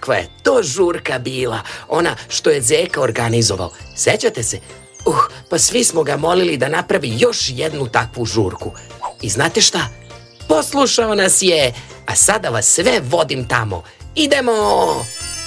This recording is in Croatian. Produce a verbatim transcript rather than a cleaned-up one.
kakva je to žurka bila, ona što je Zeka organizovao. Sećate se? Uh, pa svi smo ga molili da napravi još jednu takvu žurku. I znate šta? Poslušao nas je, a sada vas sve vodim tamo. Idemo!